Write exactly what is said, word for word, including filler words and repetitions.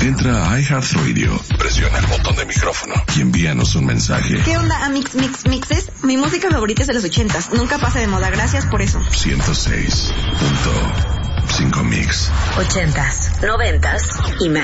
Entra a iHeartRadio, presiona el botón de micrófono y envíanos un mensaje. ¿Qué onda, Mix Mix Mixes? Mi música favorita es de los ochentas. Nunca pasa de moda. Gracias por eso. ciento seis punto cinco Mix. Ochentas, noventas y más.